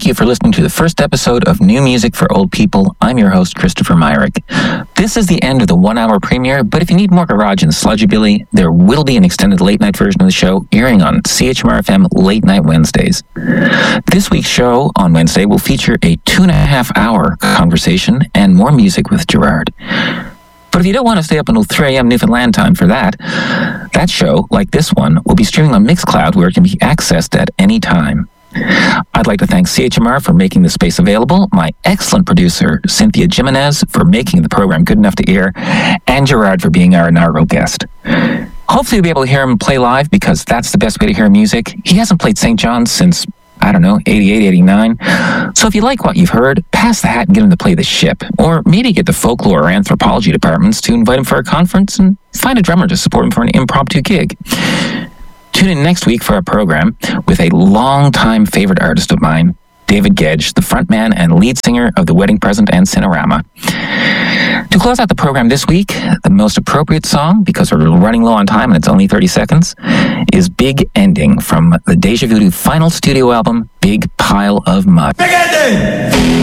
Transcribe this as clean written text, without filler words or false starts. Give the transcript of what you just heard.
thank you for listening to the first episode of New Music for Old People. I'm your host, Christopher Myrick. This is the end of the 1-hour premiere, but if you need more garage and sludgy-billy, there will be an extended late-night version of the show airing on CHMR-FM Late Night Wednesdays. This week's show on Wednesday will feature a 2.5-hour conversation and more music with Gerard. But if you don't want to stay up until 3 a.m. Newfoundland time for that show, like this one, will be streaming on Mixcloud where it can be accessed at any time. I'd like to thank CHMR for making the space available, my excellent producer, Cynthia Jimenez, for making the program good enough to air, and Gerard for being our inaugural guest. Hopefully you'll be able to hear him play live because that's the best way to hear music. He hasn't played St. John's since, 88, 89. So if you like what you've heard, pass the hat and get him to play the ship. Or maybe get the folklore or anthropology departments to invite him for a conference and find a drummer to support him for an impromptu gig. Tune in next week for our program with a longtime favorite artist of mine, David Gedge, the frontman and lead singer of The Wedding Present and Cinerama. To close out the program this week, the most appropriate song, because we're running low on time and it's only 30 seconds, is Big Ending from the Deja Voodoo final studio album, Big Pile of Mud. Big Ending!